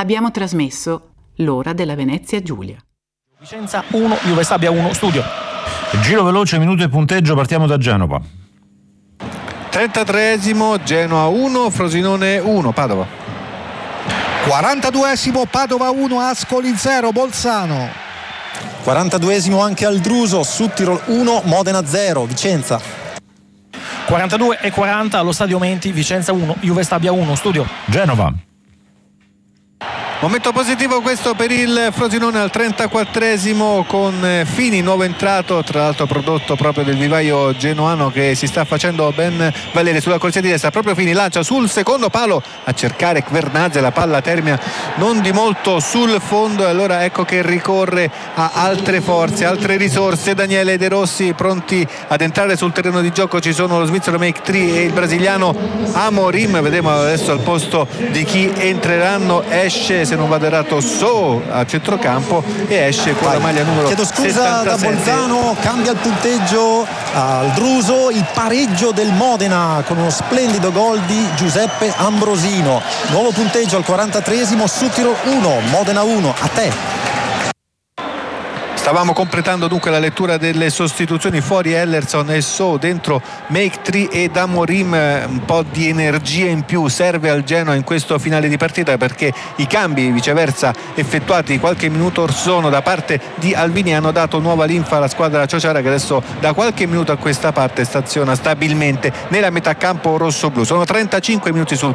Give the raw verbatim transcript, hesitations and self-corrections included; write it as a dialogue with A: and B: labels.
A: Abbiamo trasmesso L'ora della Venezia Giulia.
B: Vicenza uno, Juve Stabia uno, studio.
C: Giro veloce, minuto e punteggio, partiamo da Genova.
D: trentatreesimo, Genoa uno, Frosinone uno, Padova.
E: quarantaduesimo, Padova uno, Ascoli zero, Bolzano.
F: quarantaduesimo anche al Druso, Südtirol uno, Modena zero, Vicenza.
B: quarantadue e quaranta allo Stadio Menti, Vicenza uno, Juve Stabia uno, studio.
C: Genova.
D: Momento positivo questo per il Frosinone al trentaquattresimo con Fini, nuovo entrato, tra l'altro prodotto proprio del vivaio genoano, che si sta facendo ben valere sulla corsia di destra. Proprio Fini lancia sul secondo palo a cercare Kvernadze, la palla termina non di molto sul fondo e allora ecco che ricorre a altre forze, altre risorse. Daniele De Rossi pronti ad entrare sul terreno di gioco, ci sono lo svizzero Make-Tree e il brasiliano Amorim. Vedremo adesso al posto di chi entreranno. Esce, se non vado errato, So a centrocampo e esce con la maglia numero
F: Chiedo scusa
D: settantasette.
F: da Bolzano, cambia il punteggio al Druso, il pareggio del Modena con uno splendido gol di Giuseppe Ambrosino. Nuovo punteggio al quarantatreesimo, Südtirol uno, Modena uno. A te.
D: Stavamo completando dunque la lettura delle sostituzioni: fuori Ellerson e So, dentro Make-Tree ed Amorim. Un po' di energia in più serve al Genoa in questo finale di partita, perché i cambi viceversa effettuati qualche minuto or sono da parte di Alvini hanno dato nuova linfa alla squadra ciociara, che adesso da qualche minuto a questa parte staziona stabilmente nella metà campo rossoblu. Sono trentacinque minuti sul